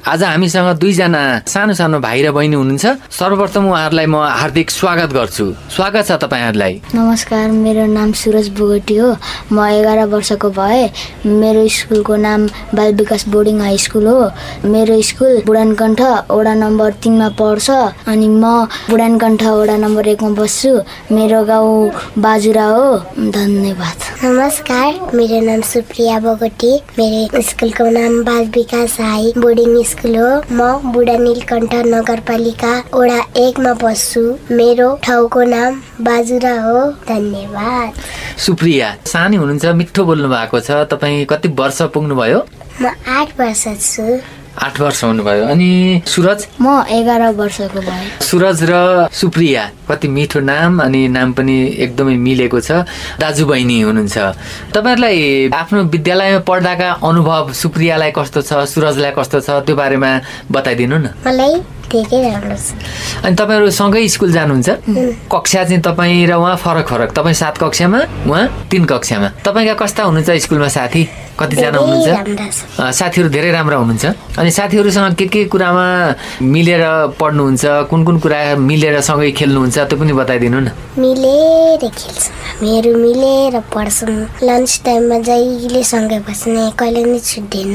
आज हामीसँग दुईजना सानो सानो भाइ र बहिनी हुनुहुन्छ। सर्वप्रथम उहाँहरूलाई म हार्दिक स्वागत गर्छु। स्वागत छ तपाईँहरूलाई। नमस्कार, मेरो नाम सुरज बोगटी हो। म 11 वर्षको भए। मेरो स्कुलको नाम बाल विकास बोर्डिङ हाई स्कुल हो। मेरो स्कुल बुढानकण्ठ वडा नम्बर 3 मा पर्छ अनि म बुढानकण्ठ वडा नम्बर 1 मा बस्छु। मेरो गाउँ बाजुरा हो। धन्यवाद। नमस्कार, मेरो नाम सुप्रिया बोगटी। मेरो स्कुलको नाम बाल विकास हाई बोर्डिङ स्कुल हो। म बुढा नीलकण्ठ नगरपालिका वडा 1 मा बस्छु। मेरो ठाउँको नाम बाजुरा हो। धन्यवाद। सुप्रिया, सानी हुनुहुन्छ, मिठो बोल्नु भएको छ। तपाईँ कति वर्ष पुग्नुभयो? म 8 वर्ष छु। 8 वर्ष हुनुभयो। अनि सुरज? म 11 वर्षको भए। सुरज र सुप्रिया, कति मिठो नाम, अनि नाम पनि एकदमै मिलेको छ। दाजु बहिनी हुनुहुन्छ। तपाईँहरूलाई आफ्नो विद्यालयमा पढ्दाका अनुभव सुप्रियालाई कस्तो छ, सुरजलाई कस्तो छ, त्यो बारेमा बताइदिनु न। मलाई धेरै राम्रो छ। अनि तपाईँहरू सँगै स्कुल जानुहुन्छ? कक्षा चाहिँ तपाईँ र उहाँ फरक फरक। तपाईँ 7 कक्षामा, उहाँ 3 कक्षामा। तपाईँका कस्ता हुनुहुन्छ स्कुलमा साथी? कतिजना हुनुहुन्छ? साथीहरू धेरै राम्रा हुनुहुन्छ। अनि साथीहरूसँग के कुरामा मिलेर पढ्नुहुन्छ, कुन कुरा मिलेर सँगै खेल्नुहुन्छ, त्यो पनि बताइदिनु न। मिलेर खेल्छौँ, हामीहरू मिलेर पढ्छौँ। लन्च टाइममा जहिले सँगै बस्ने, कहिले नि छुट्दैन,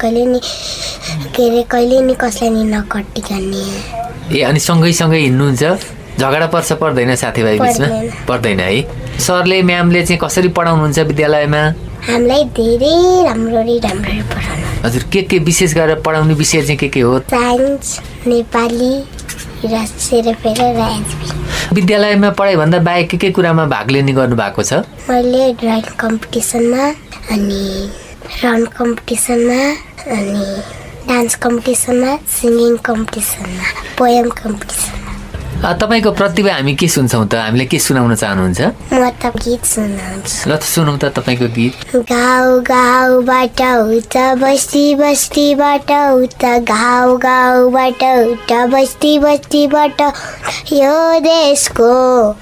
कहिले नि कसलाई नि नकट्टी गर्ने। ए, अनि सँगै हिँड्नुहुन्छ? झगडा पर्छ पर्दैन साथीभाइ बिचमा? पर्दैन है। सरले म्यामले चाहिँ कसरी पढाउनुहुन्छ विद्यालयमा? हामीलाई धेरै राम्ररी पढाउनु। हजुर, के विशेष गरेर पढाउने विषय चाहिँ के हो? साइन्स, नेपाली र सेरेफेर र एचबी। विद्यालयमा पढाइ भन्दा बाहेक के कुरामा भाग लिने गर्नु भएको छ? मैले ड्राइङ कम्पिटिसनमा, अनि रन कम्पिटिसनमा, अनि डान्स कम्पिटिसनमा, सिङ्गिङ कम्पिटिसनमा, पोएम कम्पिटिसनमा। तपाईँको प्रतिभा हामी के सुन्छौँ त? हामीले के सुनाउन चाहनुहुन्छ? म त गीत सुनाउँछु। ल त सुनौँ त तपाईँको गीत। गाउँबाट उता बस्तीबाट उता, गाउँबाट उता बस्तीबाट, यो देशको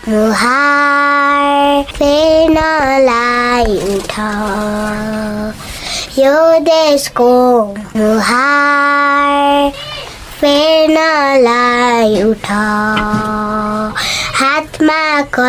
मुहार फेर्नलाई उठ, यो देशको मुहार फेर्नलाई उठ, हातमा